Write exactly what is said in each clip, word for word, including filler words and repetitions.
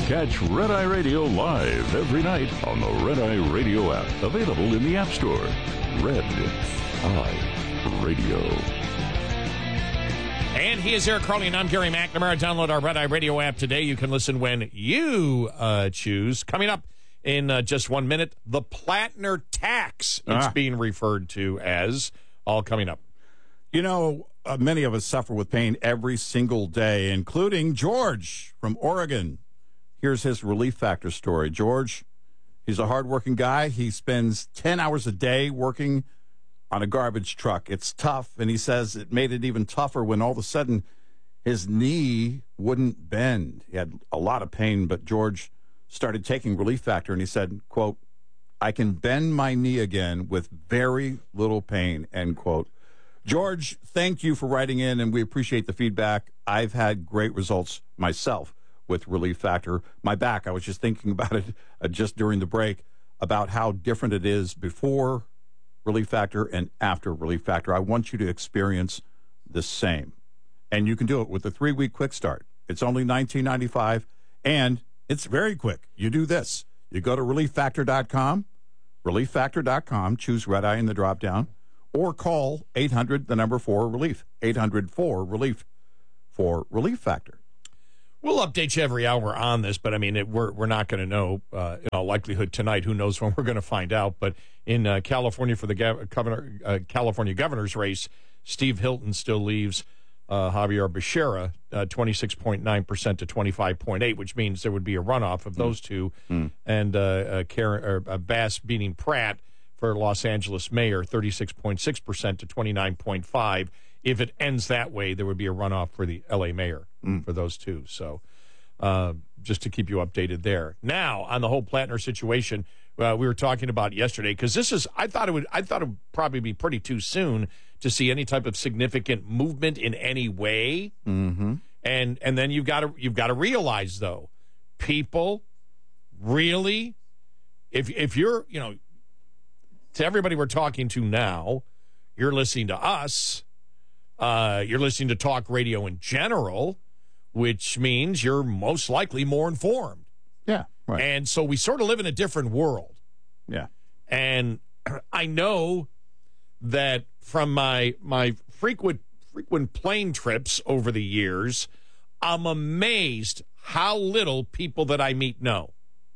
Catch Red Eye Radio live every night on the Red Eye Radio app, available in the App Store. Red Eye Radio. And he is Eric Carly, and I'm Gary McNamara. Download our Red Eye Radio app today. You can listen when you uh, choose. Coming up in uh, just one minute, the Plattner tax. It's Ah. being referred to as. All coming up. You know, uh, many of us suffer with pain every single day, including George from Oregon. Here's his Relief Factor story. George, he's a hardworking guy. He spends ten hours a day working on a garbage truck. It's tough, and he says it made it even tougher when all of a sudden his knee wouldn't bend. He had a lot of pain, but George started taking Relief Factor, and he said, quote, "I can bend my knee again with very little pain," end quote. George, thank you for writing in, and we appreciate the feedback. I've had great results myself with Relief Factor. My back, I was just thinking about it uh, just during the break, about how different it is before Relief Factor and after Relief Factor. I want you to experience the same. And you can do it with a three-week quick start. It's only nineteen ninety-five, and it's very quick. You do this. You go to relief factor dot com, relief factor dot com, choose Red Eye in the drop-down, or call eight hundred, the number four, relief, eight hundred four relief for Relief Factor. We'll update you every hour on this, but I mean, it, we're we're not going to know uh, in all likelihood tonight. Who knows when we're going to find out? But in uh, California for the gov- governor, uh, California governor's race, Steve Hilton still leaves uh, Javier Becerra uh, twenty-six point nine percent to twenty-five point eight, which means there would be a runoff of those mm. two, mm. and uh, uh, Karen, or, uh, Bass beating Pratt for Los Angeles mayor, thirty-six point six percent to twenty-nine point five. If it ends that way, there would be a runoff for the L A mayor mm. for those two. So uh, just to keep you updated there. Now, on the whole Plattner situation, uh, we were talking about yesterday, because this is, I thought it would, I thought it would probably be pretty too soon to see any type of significant movement in any way. Mm-hmm. And and then you've got to you've got to realize, though, people really, if if you're, you know, to everybody we're talking to now, you're listening to us. Uh, you're listening to talk radio in general, which means you're most likely more informed. Yeah, right. And so we sort of live in a different world. Yeah. And I know that from my my frequent frequent plane trips over the years, I'm amazed how little people that I meet know.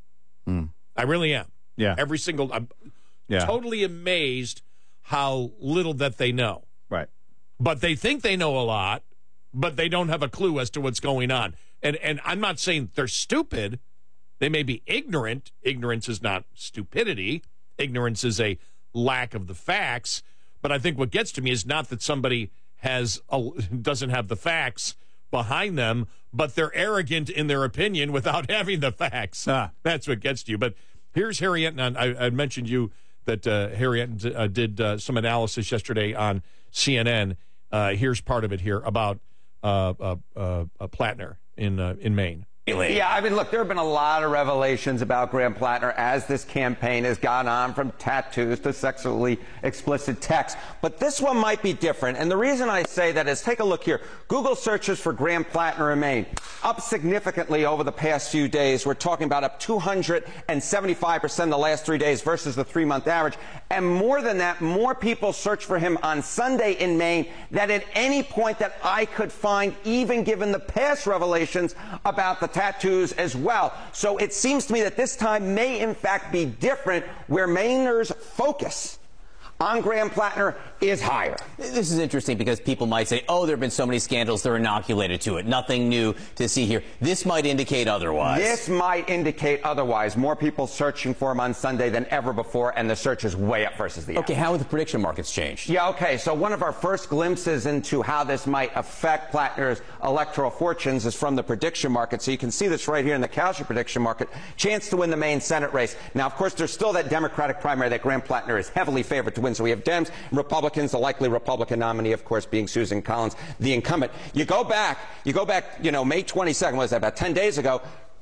Mm. I really am. Yeah. Every single, I'm yeah. totally amazed how little that they know. Right. But they think they know a lot, but they don't have a clue as to what's going on. And and I'm not saying they're stupid. They may be ignorant. Ignorance is not stupidity. Ignorance is a lack of the facts. But I think what gets to me is not that somebody has a, doesn't have the facts behind them, but they're arrogant in their opinion without having the facts. Ah. That's what gets to you. But here's Harry Enton. I, I mentioned you that uh, Harry Enton uh, did uh, some analysis yesterday on C N N. Uh, here's part of it here about uh, uh, uh, uh, Plattner in uh, in Maine. Yeah, I mean, look, there have been a lot of revelations about Graham Plattner as this campaign has gone on, from tattoos to sexually explicit texts. But this one might be different. And the reason I say that is, take a look here. Google searches for Graham Plattner in Maine up significantly over the past few days. We're talking about up two hundred seventy-five percent in the last three days versus the three-month average. And more than that, more people search for him on Sunday in Maine than at any point that I could find, even given the past revelations about the tattoos as well. So it seems to me that this time may in fact be different, where Mainers' focus on Graham Plattner is higher. This is interesting because people might say, oh, there have been so many scandals, they're inoculated to it. Nothing new to see here. This might indicate otherwise. This might indicate otherwise. More people searching for him on Sunday than ever before, and the search is way up versus the Okay, average. how have the prediction markets changed? Yeah, okay, so one of our first glimpses into how this might affect Plattner's electoral fortunes is from the prediction market. So you can see this right here in the Kalshi prediction market. Chance to win the Maine Senate race. Now, of course, there's still that Democratic primary that Graham Plattner is heavily favored to win. So we have Dems and Republicans, the likely Republican nominee, of course, being Susan Collins, the incumbent. You go back, you go back, you know, May twenty-second, what was that, about ten days ago,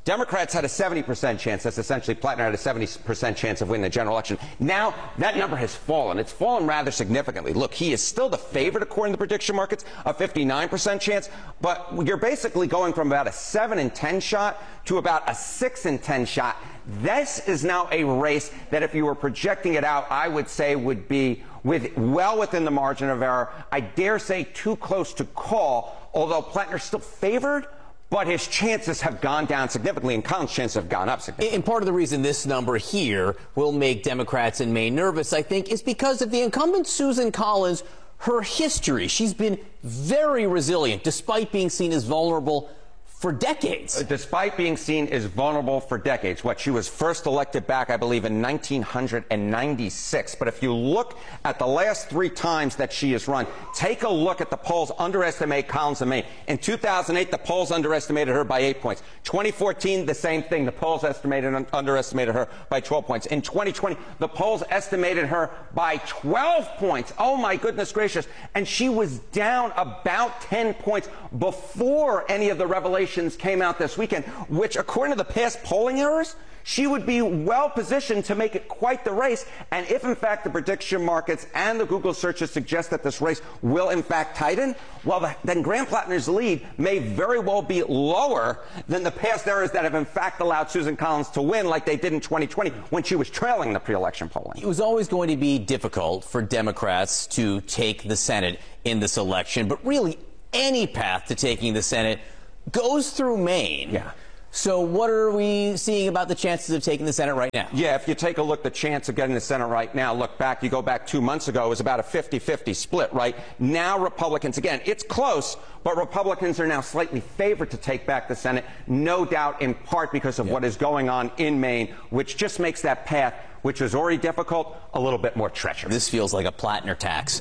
Democrats had a seventy percent chance. That's essentially Plattner had a seventy percent chance of winning the general election. Now that number has fallen. It's fallen rather significantly. Look, he is still the favorite according to the prediction markets, a fifty-nine percent chance, but you're basically going from about a seven in ten shot to about a six in ten shot. This is now a race that if you were projecting it out, I would say would be with well within the margin of error. I dare say too close to call, although Plattner's still favored. But his chances have gone down significantly, and Collins' chances have gone up significantly. And part of the reason this number here will make Democrats in Maine nervous, I think, is because of the incumbent Susan Collins, her history. She's been very resilient, despite being seen as vulnerable for decades. Despite being seen as vulnerable for decades. What, she was first elected back, I believe, in nineteen ninety-six. But if you look at the last three times that she has run, take a look at the polls underestimate Collins in Maine. In two thousand eight, the polls underestimated her by eight points. twenty fourteen, the same thing. The polls estimated underestimated her by twelve points. In twenty twenty, the polls estimated her by twelve points. Oh, my goodness gracious. And she was down about ten points before any of the revelations came out this weekend, which, according to the past polling errors, she would be well positioned to make it quite the race. And if, in fact, the prediction markets and the Google searches suggest that this race will, in fact, tighten, well, the, then Graham Plattner's lead may very well be lower than the past errors that have, in fact, allowed Susan Collins to win like they did in twenty twenty when she was trailing the pre-election polling. It was always going to be difficult for Democrats to take the Senate in this election, but really any path to taking the Senate goes through Maine. Yeah. So what are we seeing about the chances of taking the Senate right now? Yeah, if you take a look, the chance of getting the Senate right now, look back, you go back two months ago, it was about a fifty fifty split, right? Now Republicans, again, it's close, but Republicans are now slightly favored to take back the Senate, no doubt in part because of yeah. what is going on in Maine, which just makes that path, which was already difficult, a little bit more treacherous. This feels like a Plattner tax.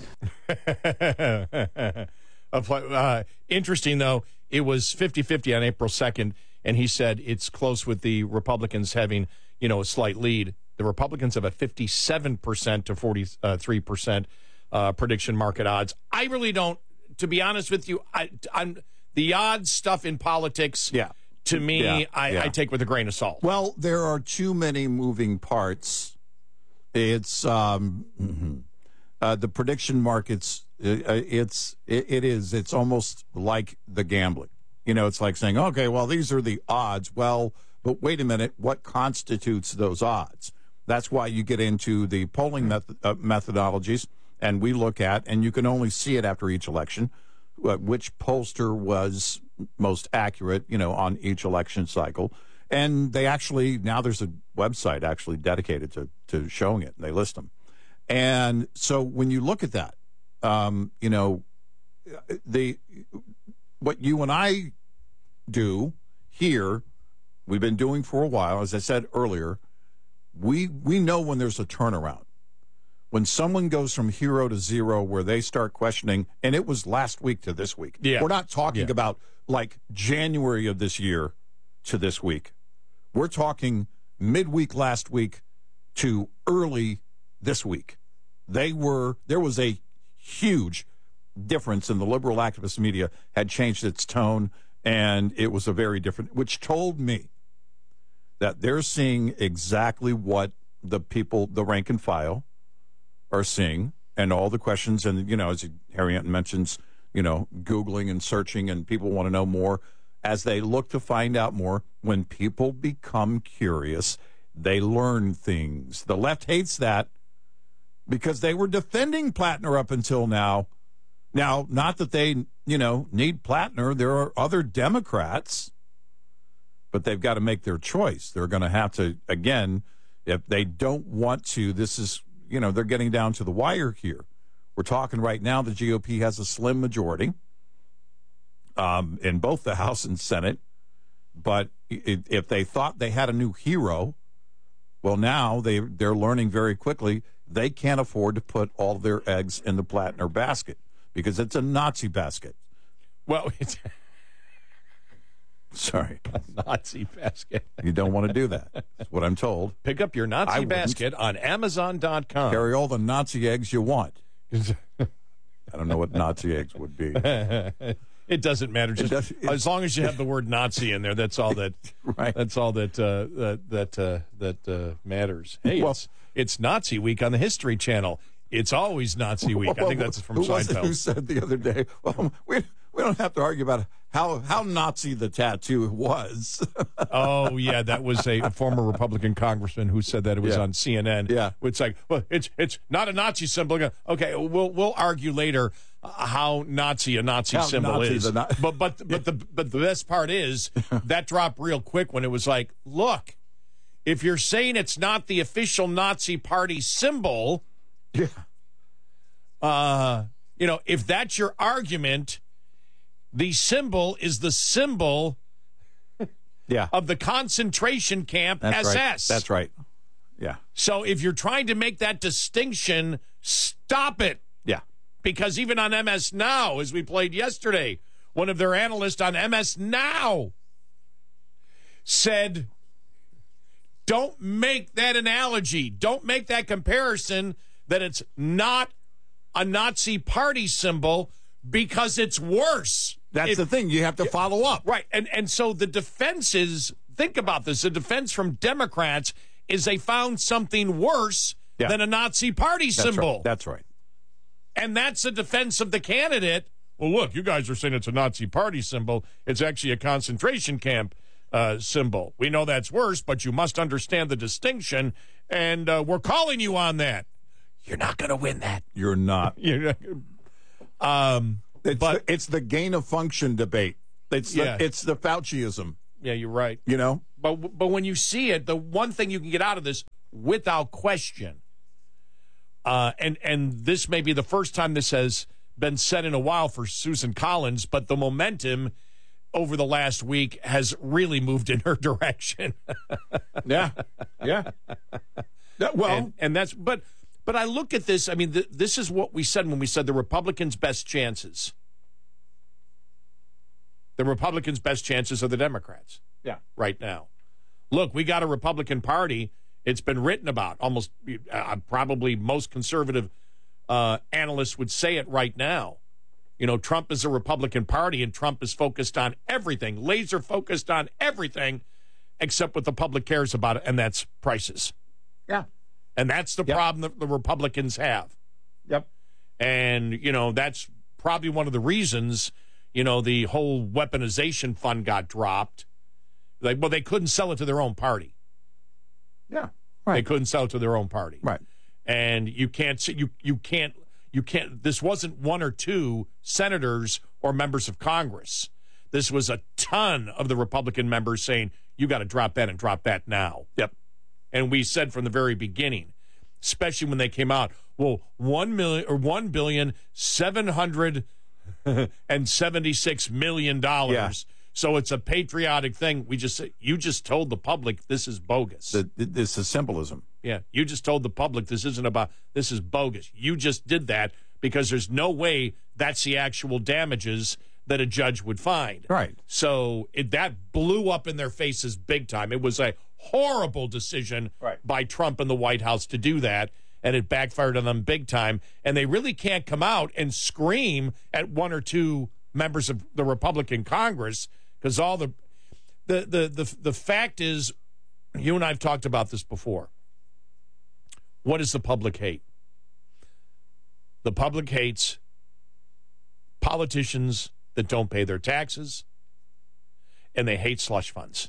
uh, interesting, though, it was fifty fifty on April second. And he said it's close with the Republicans having, you know, a slight lead. The Republicans have a fifty-seven percent to forty-three percent uh, prediction market odds. I really don't, to be honest with you, I, I'm the odds stuff in politics, yeah. to me, yeah. I, Yeah. I take with a grain of salt. Well, there are too many moving parts. It's um, mm-hmm. uh, the prediction markets. Uh, it's it, it is. It's almost like the gambling. You know, it's like saying, okay, well, these are the odds. Well, but wait a minute, what constitutes those odds? That's why you get into the polling method, uh, methodologies, and we look at, and you can only see it after each election, uh, which pollster was most accurate, you know, on each election cycle. And they actually, now there's a website actually dedicated to, to showing it, and they list them. And so when you look at that, um, you know, the... what you and I do here, we've been doing for a while, as I said earlier, we we know when there's a turnaround. When someone goes from hero to zero where they start questioning, and it was last week to this week. Yeah. We're not talking yeah. about like January of this year to this week. We're talking midweek last week to early this week. They were there was a huge difference in the liberal activist media had changed its tone, and it was a very different, which told me that they're seeing exactly what the people, the rank and file, are seeing, and all the questions. And, you know, as Harriet mentions, you know, Googling and searching, and people want to know more. As they look to find out more, when people become curious, they learn things. The left hates that because they were defending Plattner up until now. Now, not that they, you know, need Plattner. There are other Democrats, but they've got to make their choice. They're going to have to, again, if they don't want to, this is, you know, they're getting down to the wire here. We're talking right now, the G O P has a slim majority um, in both the House and Senate. But if they thought they had a new hero, well, now they, they're learning very quickly they can't afford to put all their eggs in the Plattner basket. Because it's a Nazi basket. Well, it's sorry, a Nazi basket. You don't want to do that. That's what I'm told. Pick up your Nazi I basket on Amazon dot com. Carry all the Nazi eggs you want. I don't know what Nazi eggs would be. It doesn't matter. Just does, it, as long as you have the word Nazi in there, that's all that. Right. That's all that uh, that that uh, that uh, matters. Hey, well, it's, it's Nazi Week on the History Channel. It's always Nazi Week. Well, I think that's from who was it Seinfeld. who said the other day? Well, we we don't have to argue about how how Nazi the tattoo was. Oh yeah, that was a former Republican congressman who said that. It was Yeah. on C N N. Yeah, it's like, well, it's it's not a Nazi symbol. Okay, we'll we'll argue later how Nazi a Nazi how symbol Nazi is. the na- but but but the but the best part is that dropped real quick when it was like, look, if you're saying it's not the official Nazi party symbol, yeah, uh, you know, if that's your argument, the symbol is the symbol yeah, of the concentration camp that's S S. Right. That's right. Yeah. So if you're trying to make that distinction, stop it. Yeah. Because even on M S Now, as we played yesterday, one of their analysts on M S Now said, don't make that analogy. Don't make that comparison that it's not a Nazi party symbol because it's worse. That's It- the thing. You have to follow up. Right. And and so the defense is, think about this, the defense from Democrats is they found something worse Yeah. than a Nazi party That's symbol. right. That's right. And that's the defense of the candidate. Well, look, you guys are saying it's a Nazi party symbol. It's actually a concentration camp uh, symbol. We know that's worse, but you must understand the distinction, and uh, we're calling you on that. You're not going to win that. You're not. You're not, um, It's but the, it's the gain of function debate. It's the, Yeah. it's the Fauciism. yeah, you're right. You know. But but when you see it, the one thing you can get out of this without question, uh, and and this may be the first time this has been said in a while for Susan Collins, but the momentum over the last week has really moved in her direction. Yeah. Yeah. Yeah, well, and, and that's but but I look at this. I mean, th- this is what we said when we said the Republicans' best chances. The Republicans' best chances are the Democrats. yeah. Right now. Look, we got a Republican Party. It's been written about. Almost uh, probably most conservative uh, analysts would say it right now. You know, Trump is a Republican Party, and Trump is focused on everything, laser focused on everything, except what the public cares about, and that's prices. Yeah. And that's the Yep. problem that the Republicans have. Yep. And, you know, that's probably one of the reasons, you know, the whole weaponization fund got dropped. Like, well, they couldn't sell it to their own party. Yeah. They Right. couldn't sell it to their own party. Right. And you can't s- you you can't you can't this wasn't one or two senators or members of Congress. This was a ton of the Republican members saying, you got to drop that and drop that now. Yep. And we said from the very beginning, especially when they came out, well, one million or one billion seven hundred and seventy-six million dollars. So it's a patriotic thing. We just you just told the public this is bogus. The, this is symbolism. Yeah, you just told the public this isn't about this is bogus. You just did that because there's no way that's the actual damages that a judge would find. Right. So it, that blew up in their faces big time. It was a horrible decision Right. by Trump and the White House to do that, and it backfired on them big time. And they really can't come out and scream at one or two members of the Republican Congress because all the the the the the fact is, you and I have talked about this before. What does the public hate? The public hates politicians that don't pay their taxes, and they hate slush funds.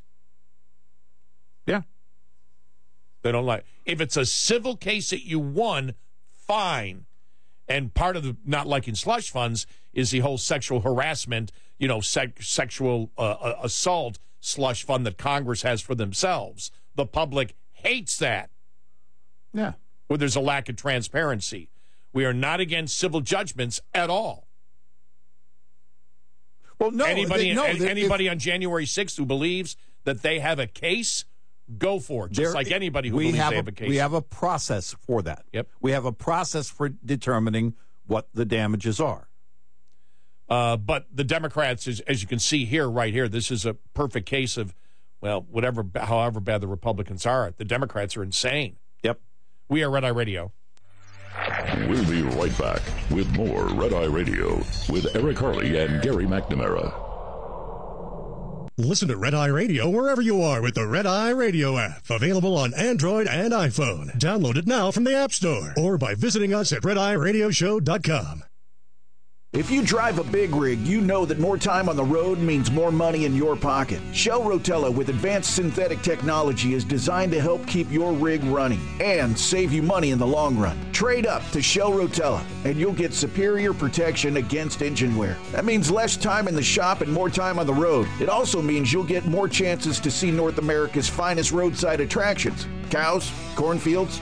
Yeah. They don't like. If it's a civil case that you won, fine. And part of the not liking slush funds is the whole sexual harassment, you know, sec- sexual uh, assault slush fund that Congress has for themselves. The public hates that. Yeah. Where there's a lack of transparency. We are not against civil judgments at all. Well, no. anybody they, no, an- they- anybody if, on January sixth who believes that they have a case, go for it. Just there- like anybody who we believes have they a, have a case. We have a process for that. Yep. We have a process for determining what the damages are. Uh, but the Democrats, as, as you can see here, right here, this is a perfect case of, well, whatever, however bad the Republicans are, the Democrats are insane. Yep. We are Red Eye Radio. We'll be right back with more Red Eye Radio with Eric Harley and Gary McNamara. Listen to Red Eye Radio wherever you are with the Red Eye Radio app. Available on Android and iPhone. Download it now from the App Store or by visiting us at red eye radio show dot com. If you drive a big rig, you know that more time on the road means more money in your pocket. Shell Rotella with advanced synthetic technology is designed to help keep your rig running and save you money in the long run. Trade up to Shell Rotella and you'll get superior protection against engine wear. That means less time in the shop and more time on the road. It also means you'll get more chances to see North America's finest roadside attractions. Cows, cornfields,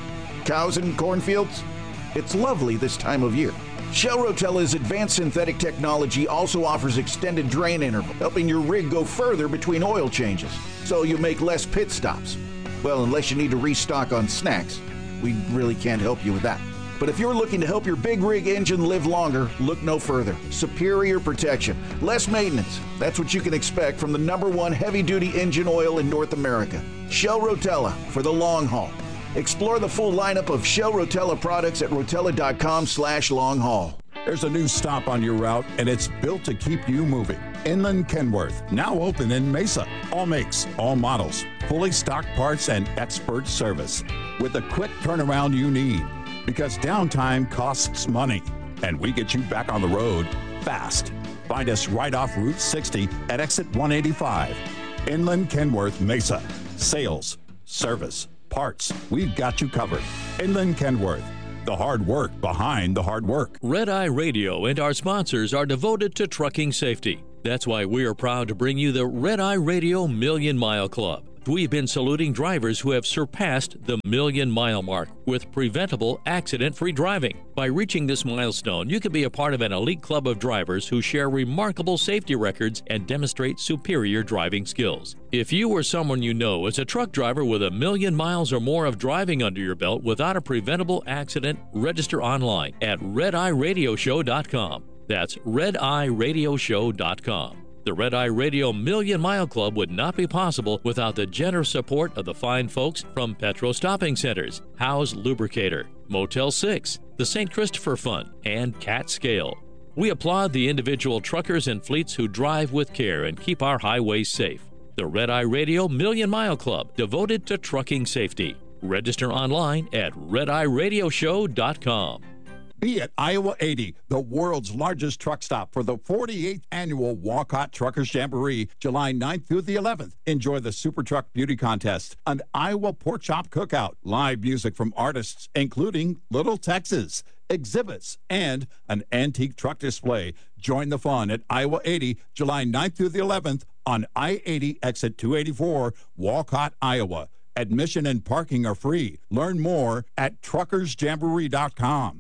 cows and cornfields. It's lovely this time of year. Shell Rotella's advanced synthetic technology also offers extended drain interval, helping your rig go further between oil changes, so you make less pit stops. Well, unless you need to restock on snacks. We really can't help you with that. But if you're looking to help your big rig engine live longer, look no further. Superior protection, less maintenance. That's what you can expect from the number one heavy-duty engine oil in North America. Shell Rotella for the long haul. Explore the full lineup of Shell Rotella products at rotella.com slash long haul. There's a new stop on your route, and it's built to keep you moving. Inland Kenworth, now open in Mesa. All makes, all models, fully stocked parts, and expert service. With the quick turnaround you need. Because downtime costs money, and we get you back on the road fast. Find us right off Route sixty at exit one eighty-five. Inland Kenworth, Mesa. Sales, service, parts, we've got you covered. Inland Kenworth, the hard work behind the hard work. Red Eye Radio and our sponsors are devoted to trucking safety. That's why we are proud to bring you the Red Eye Radio Million Mile Club. We've been saluting drivers who have surpassed the million mile mark with preventable accident-free driving. By reaching this milestone, you can be a part of an elite club of drivers who share remarkable safety records and demonstrate superior driving skills. If you or someone you know is a truck driver with a million miles or more of driving under your belt without a preventable accident, register online at red eye radio show dot com. That's red eye radio show dot com. The Red Eye Radio Million Mile Club would not be possible without the generous support of the fine folks from Petro Stopping Centers, Howe's Lubricator, Motel six, the Saint Christopher Fund, and Cat Scale. We applaud the individual truckers and fleets who drive with care and keep our highways safe. The Red Eye Radio Million Mile Club, devoted to trucking safety. Register online at red eye radio show dot com. Be at Iowa eighty, the world's largest truck stop for the forty-eighth annual Walcott Truckers Jamboree, July ninth through the eleventh. Enjoy the Super Truck Beauty Contest, an Iowa Pork Chop Cookout, live music from artists including Little Texas, exhibits, and an antique truck display. Join the fun at Iowa eighty, July ninth through the eleventh on I eighty exit two eighty-four, Walcott, Iowa. Admission and parking are free. Learn more at truckers jamboree dot com.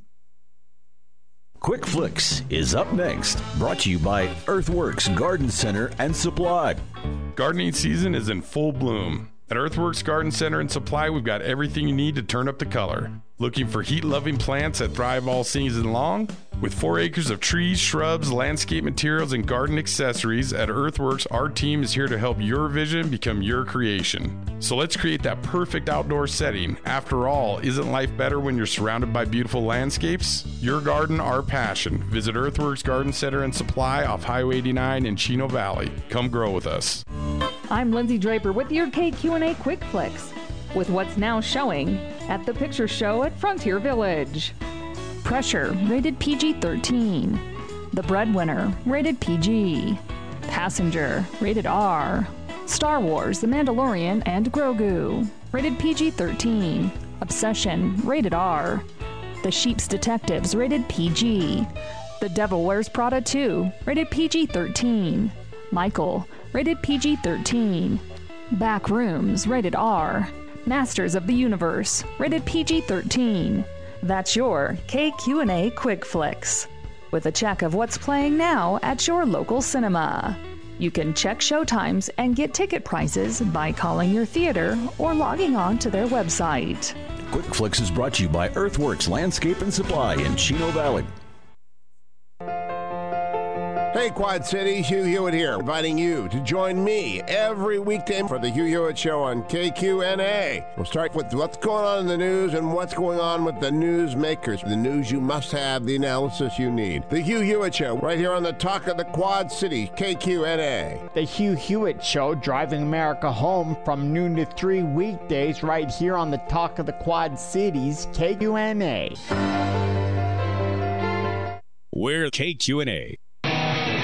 Quick Flicks is up next, brought to you by Earthworks Garden Center and Supply. Gardening season is in full bloom. At Earthworks Garden Center and Supply, we've got everything you need to turn up the color. Looking for heat-loving plants that thrive all season long? With four acres of trees, shrubs, landscape materials, and garden accessories, at Earthworks, our team is here to help your vision become your creation. So let's create that perfect outdoor setting. After all, isn't life better when you're surrounded by beautiful landscapes? Your garden, our passion. Visit Earthworks Garden Center and Supply off Highway eighty-nine in Chino Valley. Come grow with us. I'm Lindsay Draper with your K Q and A Quick Flicks, with what's now showing at the Picture Show at Frontier Village. Pressure, rated P G thirteen. The Breadwinner, rated P G. Passenger, rated R. Star Wars, The Mandalorian and Grogu, rated P G thirteen. Obsession, rated R. The Sheep's Detectives, rated P G. The Devil Wears Prada two, rated P G thirteen. Michael, rated P G thirteen. Backrooms, rated R. Masters of the Universe, rated P G thirteen. That's your K Q and A Quick Flicks, with a check of what's playing now at your local cinema. You can check showtimes and get ticket prices by calling your theater or logging on to their website. Quick Flicks is brought to you by Earthworks Landscape and Supply in Chino Valley. Hey, Quad Cities, Hugh Hewitt here, inviting you to join me every weekday for the Hugh Hewitt Show on K Q N A. We'll start with what's going on in the news and what's going on with the news makers. The news you must have, the analysis you need. The Hugh Hewitt Show, right here on the Talk of the Quad Cities, K Q N A. The Hugh Hewitt Show, driving America home from noon to three weekdays, right here on the Talk of the Quad Cities, K Q N A. We're K Q N A.